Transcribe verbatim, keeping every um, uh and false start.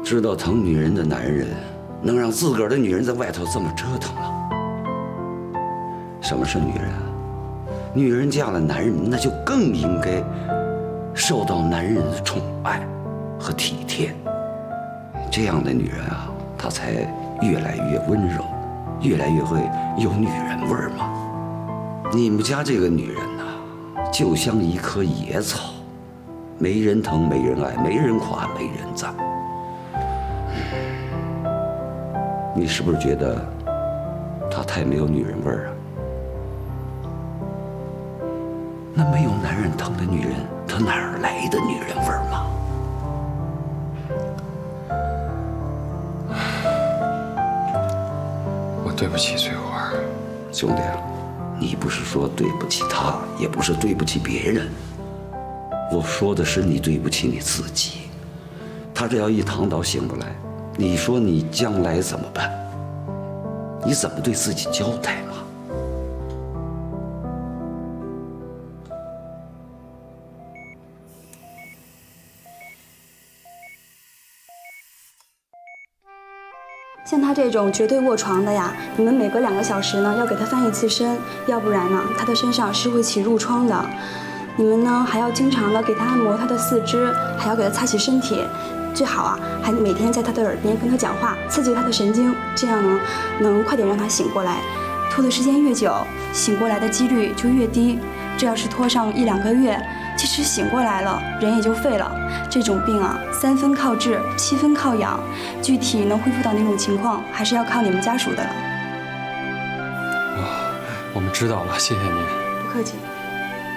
知道疼女人的男人，能让自个儿的女人在外头这么折腾了。什么是女人啊？女人嫁了男人，那就更应该受到男人的宠爱和体贴。这样的女人啊，她才越来越温柔，越来越会有女人味儿嘛。你们家这个女人呐、啊，就像一棵野草，没人疼，没人爱，没人夸，没人赞。你是不是觉得她太没有女人味儿啊？那没有男人疼的女人，她哪儿来的女人味儿嘛？ 我对不起翠花。 兄弟啊，你不是说对不起她，也不是对不起别人，我说的是你对不起你自己。她这要一躺倒醒不来，你说你将来怎么办？你怎么对自己交代嘛？ 像他这种绝对卧床的呀，你们每隔两个小时呢要给他翻一次身，要不然呢他的身上是会起褥疮的。你们呢还要经常的给他按摩他的四肢，还要给他擦洗身体，最好啊还每天在他的耳边跟他讲话，刺激他的神经，这样呢能快点让他醒过来。拖的时间越久，醒过来的几率就越低。这要是拖上一两个月，即使醒过来了，人也就废了。这种病啊，三分靠治，七分靠养，具体能恢复到哪种情况，还是要靠你们家属的了。 哦，我们知道了，谢谢您。 不客气。